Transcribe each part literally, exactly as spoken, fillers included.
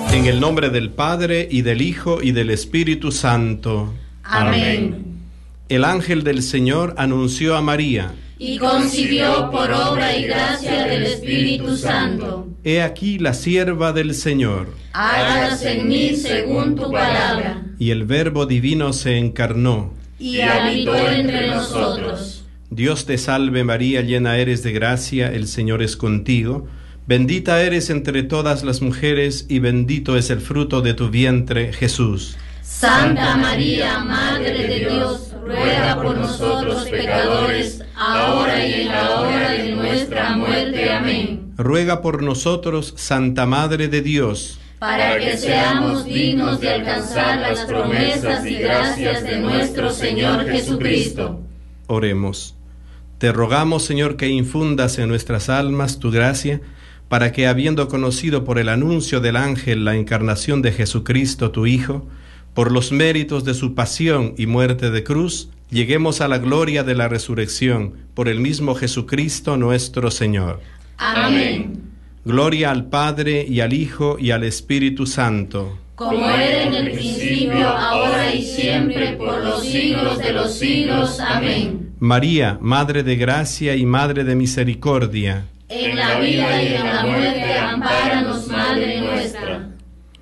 En el nombre del Padre, y del Hijo, y del Espíritu Santo. Amén. El ángel del Señor anunció a María. Y concibió por obra y gracia del Espíritu Santo. He aquí la sierva del Señor. Hágase en mí según tu palabra. Y el Verbo divino se encarnó. Y habitó entre nosotros. Dios te salve María, llena eres de gracia, el Señor es contigo. Bendita eres entre todas las mujeres, y bendito es el fruto de tu vientre, Jesús. Santa María, Madre de Dios, ruega por nosotros pecadores, ahora y en la hora de nuestra muerte. Amén. Ruega por nosotros, Santa Madre de Dios, para que seamos dignos de alcanzar las promesas y gracias de nuestro Señor Jesucristo. Oremos. Te rogamos, Señor, que infundas en nuestras almas tu gracia, para que, habiendo conocido por el anuncio del ángel la encarnación de Jesucristo, tu Hijo, por los méritos de su pasión y muerte de cruz, lleguemos a la gloria de la resurrección, por el mismo Jesucristo nuestro Señor. Amén. Gloria al Padre, y al Hijo, y al Espíritu Santo. Como era en el principio, ahora y siempre, por los siglos de los siglos. Amén. María, Madre de gracia y Madre de misericordia, en la vida y en la muerte, ampáranos, Madre nuestra.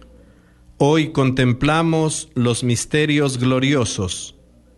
Hoy contemplamos los misterios gloriosos.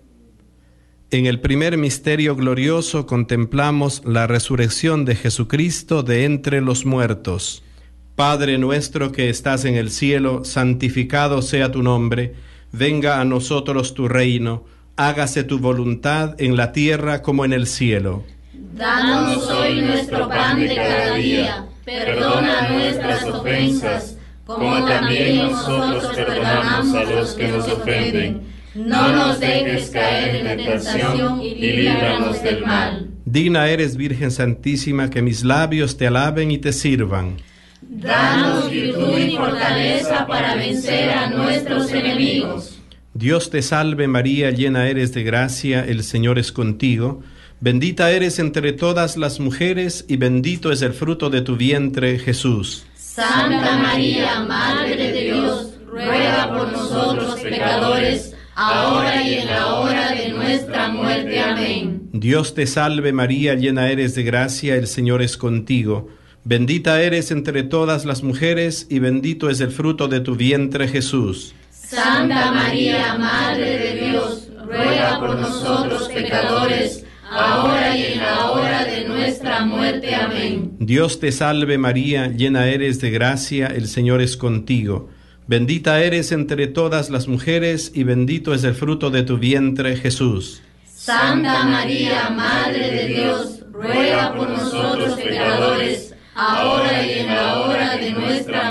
En el primer misterio glorioso contemplamos la resurrección de Jesucristo de entre los muertos. Padre nuestro que estás en el cielo, santificado sea tu nombre. Venga a nosotros tu reino. Hágase tu voluntad en la tierra como en el cielo. Danos hoy nuestro pan de cada día. Perdona nuestras ofensas, como también nosotros perdonamos a los que nos ofenden. No nos dejes caer en tentación y líbranos del mal. Digna eres, Virgen Santísima, que mis labios te alaben y te sirvan. Danos virtud y fortaleza para vencer a nuestros enemigos. Dios te salve María, llena eres de gracia, el Señor es contigo. Bendita eres entre todas las mujeres, y bendito es el fruto de tu vientre, Jesús. Santa María, Madre de Dios, ruega por nosotros pecadores, ahora y en la hora de nuestra muerte. Amén. Dios te salve María, llena eres de gracia, el Señor es contigo. Bendita eres entre todas las mujeres, y bendito es el fruto de tu vientre, Jesús. Santa María, Madre de Dios, ruega por nosotros pecadores, ahora y en la hora de nuestra muerte. Amén. Dios te salve María, llena eres de gracia, el Señor es contigo. Bendita eres entre todas las mujeres, y bendito es el fruto de tu vientre, Jesús. Santa María, Madre de Dios, ruega por nosotros pecadores, ahora